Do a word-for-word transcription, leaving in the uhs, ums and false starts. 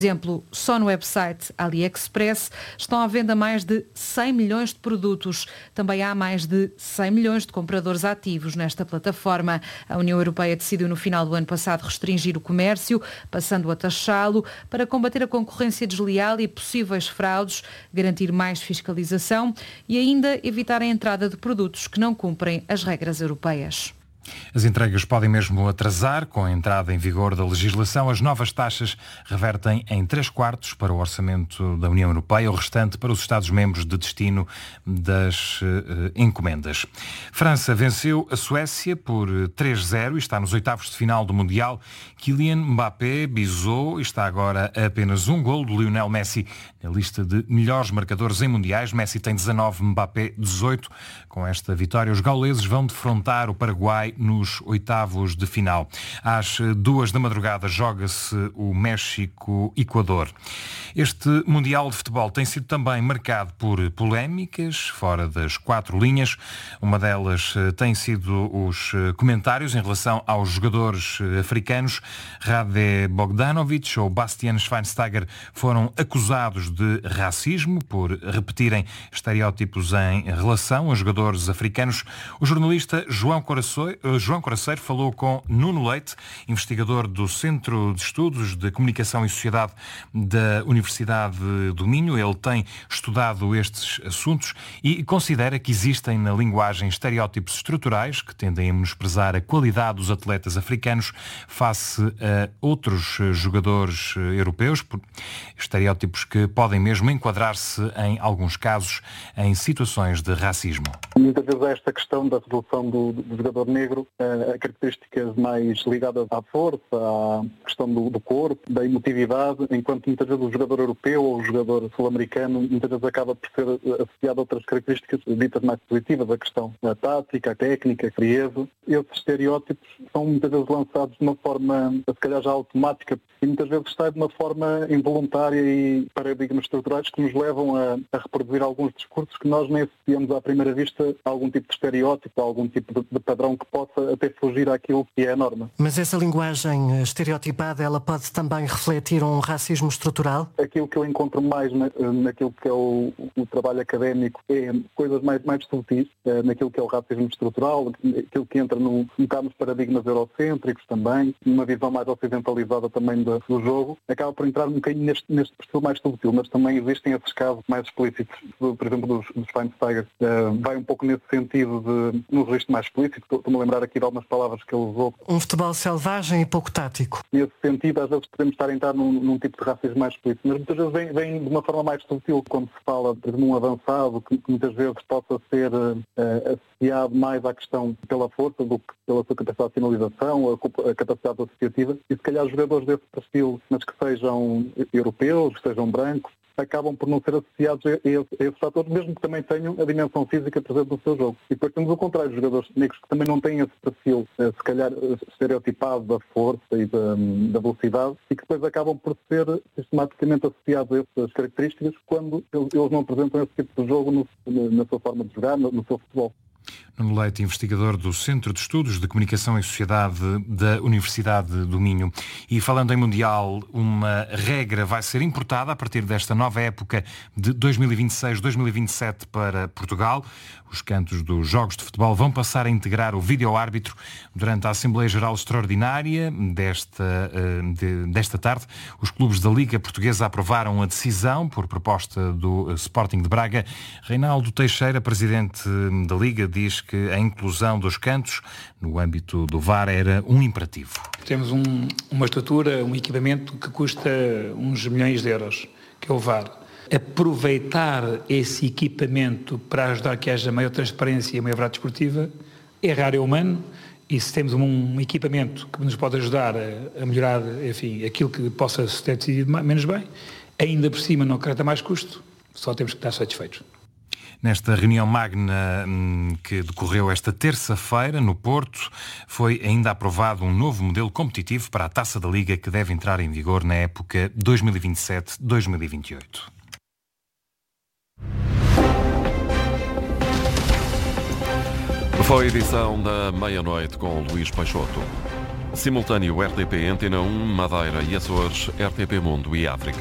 exemplo, só no website AliExpress estão à venda mais de cem milhões de produtos. Também há mais de cem milhões de compradores ativos nesta plataforma. A União Europeia decidiu no final do ano passado restringir o comércio, passando a taxá-lo, para combater a concorrência desleal e possíveis fraudes, garantir mais fiscalização e ainda evitar a entrada de produtos que não cumprem as regras europeias. As entregas podem mesmo atrasar. Com a entrada em vigor da legislação, as novas taxas revertem em três quartos para o orçamento da União Europeia, o restante para os Estados-membros de destino das uh, encomendas. França venceu a Suécia por três a zero e está nos oitavos de final do Mundial. Kylian Mbappé bisou e está agora a apenas um golo do Lionel Messi na lista de melhores marcadores em mundiais. Messi tem dezanove, Mbappé dezoito. Com esta vitória, os gauleses vão defrontar o Paraguai nos oitavos de final. Às duas da madrugada joga-se o México-Equador. Este Mundial de Futebol tem sido também marcado por polémicas fora das quatro linhas. Uma delas tem sido os comentários em relação aos jogadores africanos. Rade Bogdanovic ou Bastian Schweinsteiger foram acusados de racismo por repetirem estereótipos em relação a jogadores africanos. O jornalista João Corações João Coraceiro falou com Nuno Leite, investigador do Centro de Estudos de Comunicação e Sociedade da Universidade do Minho. Ele tem estudado estes assuntos e considera que existem na linguagem estereótipos estruturais que tendem a menosprezar a qualidade dos atletas africanos face a outros jogadores europeus, estereótipos que podem mesmo enquadrar-se, em alguns casos, em situações de racismo. Muitas vezes há esta questão da resolução do, do jogador negro, a características mais ligadas à força, à questão do, do corpo, da emotividade, enquanto muitas vezes o jogador europeu ou o jogador sul-americano muitas vezes acaba por ser associado a outras características ditas mais positivas, a questão da tática, a técnica, a frieza. Esses estereótipos são muitas vezes lançados de uma forma, se calhar já automática, e muitas vezes sai de uma forma involuntária e paradigmas estruturais que nos levam a, a reproduzir alguns discursos que nós nem associamos à primeira vista a algum tipo de estereótipo, a algum tipo de, de padrão que possa até fugir àquilo que é a norma. Mas essa linguagem estereotipada, ela pode também refletir um racismo estrutural? Aquilo que eu encontro mais na, naquilo que é o, o trabalho académico é coisas mais, mais subtis, naquilo que é o racismo estrutural, aquilo que entra no, um bocado nos paradigmas eurocêntricos também, numa visão mais ocidentalizada também do, do jogo, acaba por entrar um bocadinho neste, neste perfil mais subtil, mas também existem esses casos mais explícitos, por exemplo, dos, dos Schweinsteiger, uh, vai um pouco nesse sentido de, num registro mais explícito. Estou-me a lembrar aqui de algumas palavras que ele usou. Um futebol selvagem e pouco tático. Nesse sentido, às vezes podemos estar a entrar num, num tipo de racismo mais explícito, mas muitas vezes vem, vem de uma forma mais sutil, quando se fala de um avançado, que, que muitas vezes possa ser uh, associado mais à questão pela força do que pela sua capacidade de finalização, a, a capacidade associativa, e se calhar jogadores desse perfil, mas que sejam europeus, que sejam brancos, acabam por não ser associados a, a, a esses fatores, mesmo que também tenham a dimensão física presente no seu jogo. E depois temos o contrário, os jogadores negros que também não têm esse perfil, se calhar estereotipado da força e da, da velocidade, e que depois acabam por ser sistematicamente associados a essas características quando eles não apresentam esse tipo de jogo no, na sua forma de jogar, no, no seu futebol. Nuno Leite, investigador do Centro de Estudos de Comunicação e Sociedade da Universidade do Minho. E falando em Mundial, uma regra vai ser importada a partir desta nova época de dois mil e vinte e seis dois mil e vinte e sete para Portugal. Os cantos dos jogos de futebol vão passar a integrar o vídeo-árbitro. Durante a Assembleia Geral Extraordinária desta, de, desta tarde, os clubes da Liga Portuguesa aprovaram a decisão por proposta do Sporting de Braga. Reinaldo Teixeira, presidente da Liga, diz que a inclusão dos cantos no âmbito do V A R era um imperativo. Temos um, uma estrutura, um equipamento que custa uns milhões de euros, que é o V A R. Aproveitar esse equipamento para ajudar que haja maior transparência e maior verdade desportiva é raro, é humano, e se temos um, um equipamento que nos pode ajudar a, a melhorar, enfim, aquilo que possa ter decidido menos bem, ainda por cima não acarreta mais custo, só temos que estar satisfeitos. Nesta reunião magna que decorreu esta terça-feira no Porto, foi ainda aprovado um novo modelo competitivo para a Taça da Liga que deve entrar em vigor na época dois mil e vinte e sete dois mil e vinte e oito. Foi a edição da meia-noite com Luís Peixoto. Simultâneo R T P Antena um, Madeira e Açores, R T P Mundo e África.